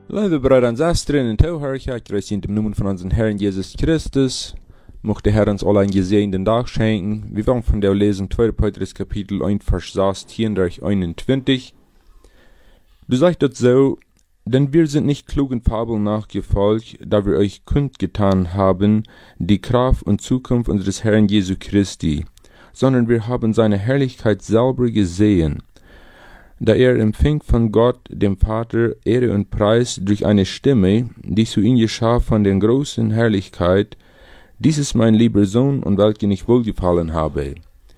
Liebe Brüder und Schwestern, in Tauherrcha, ich grüße in dem Namen von unserem Herrn Jesus Christus. Mochte Herr uns alle einen gesegneten Tag schenken. Wir wollen von der lesen 2. Petrus Kapitel 1, Vers 16 durch 21. Du sagst dort so, denn wir sind nicht klugen Fabeln nachgefolgt, da wir euch kundgetan haben, die Kraft und Zukunft unseres Herrn Jesu Christi, sondern wir haben seine Herrlichkeit selber gesehen, da empfing von Gott, dem Vater, Ehre und Preis durch eine Stimme, die zu ihm geschah von der großen Herrlichkeit, dies ist mein lieber Sohn, und welchen ich wohlgefallen habe.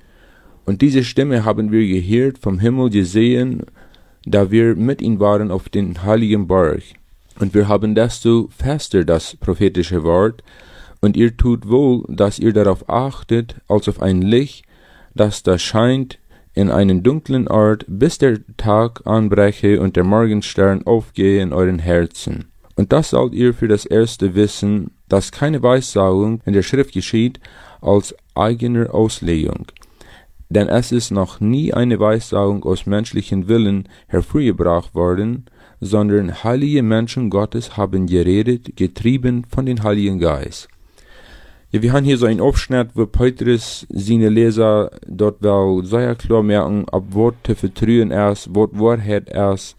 Und diese Stimme haben wir gehört, vom Himmel gesehen, da wir mit ihm waren auf den heiligen Berg. Und wir haben desto fester das prophetische Wort, und ihr tut wohl, dass ihr darauf achtet, als auf ein Licht, das da scheint, in einen dunklen Ort, bis der Tag anbreche und der Morgenstern aufgehe in euren Herzen. Und das sollt ihr für das Erste wissen, dass keine Weissagung in der Schrift geschieht als eigener Auslegung. Denn es ist noch nie eine Weissagung aus menschlichen Willen hervorgebracht worden, sondern heilige Menschen Gottes haben geredet, getrieben von den Heiligen Geist. Ja, wir haben hier so einen Aufschnitt, wo Petrus seine Leser dort wel sehr klar merken, ab was zu vertrauen ist, was Wahrheit ist,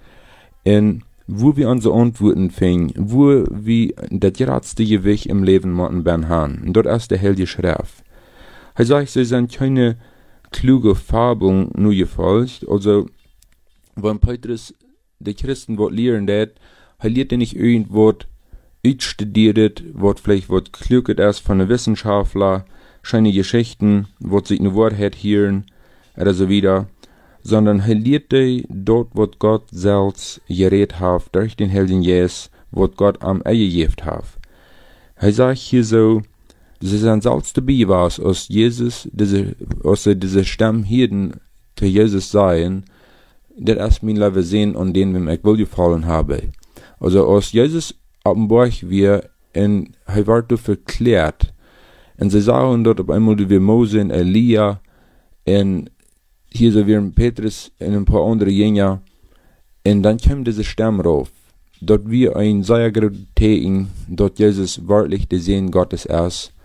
und wo wir unsere Antworten finden, wo wir das geradste Gewicht im Leben machen haben. Und dort ist der Heilige Schrift. Er sagt, sie sind keine kluge Fabeln nur gefolgt, also, wenn Petrus die Christen was lehren hat, er lehrt nicht irgendwas studiert, was vielleicht was klüget ist von einem Wissenschaftler, scheine Geschichten, was sich eine Wahrheit hören, oder so wieder, sondern er lehrt dort, was Gott selbst geredet hat, durch den Heiligen Jesus, was Gott am eingegeben hat. Er sagt hier so, sie sind selbst dabei was, aus Jesus, diese Stammhirten zu Jesus sein, das ist mein Leben sehen, und denen ich wohlgefallen habe. Also aus Jesus offenbart wir, und er wird verklärt. Und sie sagen dort auf einmal, wie Mose und Elia, und hier so wie Petrus und ein paar andere Jünger, und dann kommt diese Stimme rauf. Dort wir ein sehr großes dort Jesus wörtlich der Sehen Gottes ist.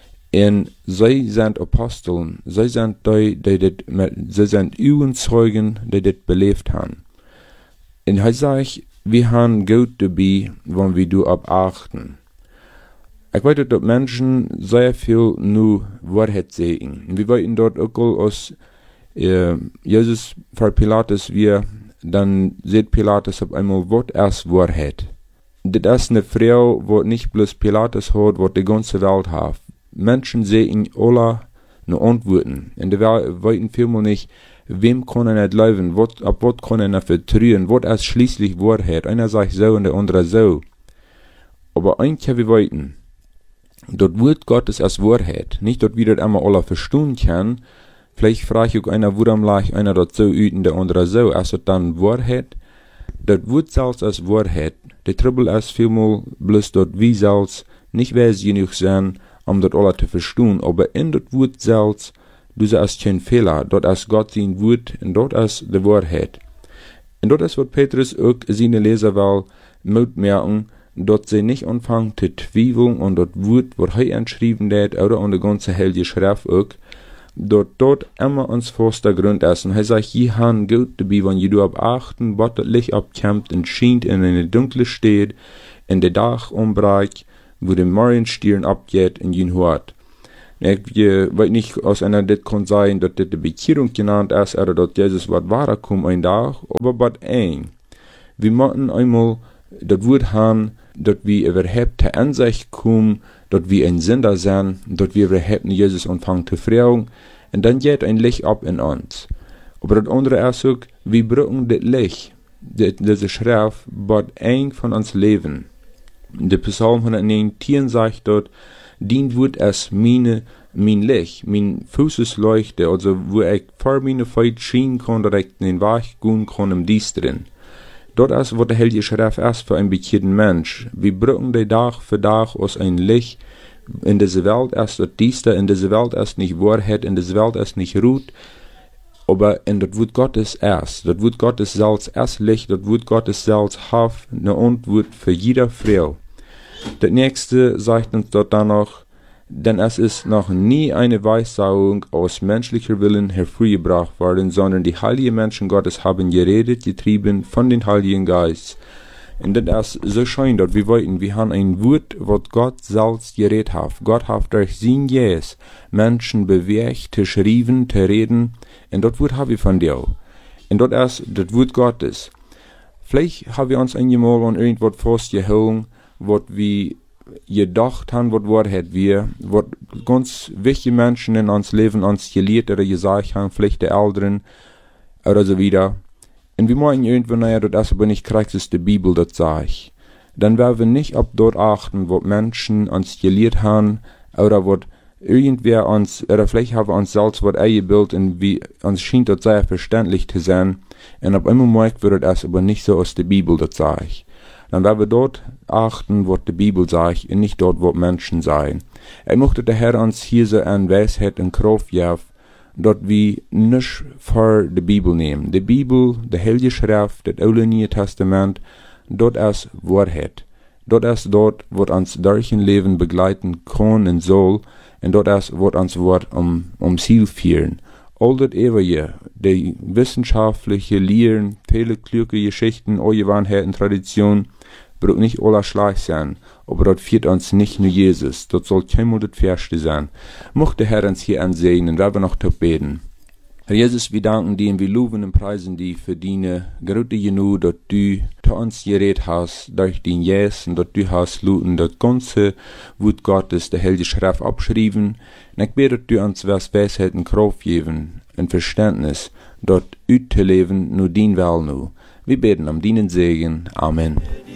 Und sie sind Aposteln, sie sind sie sind Augenzeugen, die das belebt haben. Und er sagt, wir haben Gott dabei, wenn wir du abachten. Ich weiß, dass Menschen sehr viel nur Wahrheit sehen. Wir wollten dort auch aus Jesus für Pilatus dann sieht Pilatus auf einmal, was ist Wahrheit. Das ist eine Frau, die nicht bloß Pilatus hat, was die ganze Welt hat. Menschen sehen alle nur Antworten. Und die wollten vielmehr nicht, wem kann er nicht glauben, ab was kann er nicht vertrauen, was ist schließlich Wahrheit. Einer sagt so und der andere so. Aber eigentlich wir wollten, dort Wort Gottes als Wahrheit, nicht dort wir das einmal alle verstehen können. Vielleicht frage ich auch einer, warum lag einer dort so und der andere so, also dann Wahrheit. Dort Wort selbst als Wahrheit. Der Trouble ist vielmehr bloß dort wie selbst nicht weiß genug sein, um dort alle zu verstehen, aber in dort Wort selbst, du sagst kein Fehler, dort ist Gott sein Wort, und dort ist die Wahrheit. Und dort ist, was Petrus auch seine Leser will mitmerken, dort sie nicht anfangen zu zweifeln und dort Wort, was er entschrieben hat, oder an der ganze Heilige Schrift auch, dort immer ans vorster Grund ist. Und er sagt, je haben Gott dabei, wenn ihr abachten, was das Licht abkämpft und scheint in eine dunkle steht, in der Dach umbreicht, wo der Morgenstern abgeht in jen Hort. Ich weiß nicht, aus einer das kann sein, dass das die Bekehrung genannt ist, oder dass Jesus was wahrer kommt ein Tag, aber was ein. Wir müssen einmal das Wort haben, dass wir überhaupt zur Ansicht kommen, dass wir ein Sünder sind, dass wir überhaupt Jesus anfangen zu fragen, und dann geht ein Licht ab in uns. Aber das andere ist auch, wir brauchen das Licht, diese Schrift, was ein von uns leben. Der Psalm 119 sagt dort, dient wird es mein Licht, mein Fußesleuchte, also wo ich vor meine Feit schienen kann, dass ich den Weg gehen kann im Düsteren. Dort ist, was der Heilige Schrift ist für einen bekehrten Mensch. Wir brauchen die Tag für Tag aus ein Licht. In dieser Welt ist das Düster, in dieser Welt ist nicht Wahrheit, in dieser Welt ist nicht Ruhe. Aber in das Wort Gottes erst, das Wort Gottes selbst erst Licht, das Wort Gottes selbst hat eine Antwort für jede Frau. Das nächste sagt uns dort dann noch, denn es ist noch nie eine Weissagung aus menschlicher Willen hervorgebracht worden, sondern die heiligen Menschen Gottes haben geredet, getrieben von den Heiligen Geist. Und das ist so schön, dass wir wollten, wir haben ein Wort, was Gott selbst geredet hat. Gott hat durch sein Geist Menschen bewegt, zu schreiben, zu reden. Und das Wort haben wir von dir. Und das ist das Wort Gottes. Vielleicht haben wir uns einmal an irgendwas festgehalten, was wir gedacht haben, was Wahrheit wir, was ganz wichtige Menschen in uns Leben uns gelehrt oder gesagt haben, vielleicht die Älteren oder so wieder. Und wir meinen irgendwann, naja, das ist aber nicht korrekt, ist die Bibel, das sage ich. Dann werden wir nicht ab dort achten, was Menschen uns gelehrt haben, oder was irgendwer uns, oder vielleicht haben wir uns selbst was eingebildet, und wie uns scheint das sehr verständlich zu sein. Und ab einem Moment wird das aber nicht so aus der Bibel, das sage ich. Dann werden wir dort achten, was die Bibel sagt, und nicht dort, was Menschen sagen. Möchte der Herr uns hier so an Weisheit und Kraft geben, dort wir nicht für die Bibel nehmen. Die Bibel, die Heilige Schrift, das Alte Neue Testament, dort ist Wahrheit. Dort ist dort, was uns durch ein Leben begleiten kann und soll, und dort ist, was uns wird Ziel führen. All das Ewige, die wissenschaftliche Lehren, viele kluge Geschichten, Wahrheiten, Tradition, braucht nicht aller schlecht sein, aber das führt uns nicht nur Jesus. Das soll keinmal das Färste sein. Mochte der Herr uns hier ansehen, und wir werden noch beten. Herr Jesus, wir danken dir und wir loben und preisen dich für deine Grote genug, dass du zu uns geredet hast, durch den Jesus, und dass du hast luten, das ganze Wort Gottes, der Heilige Schrift abschrieben. Und ich bete, dass du uns Weisheit und Kraft geben und Verständnis, dort zu leben, nur dein Will nur. Wir beten um deinen Segen. Amen.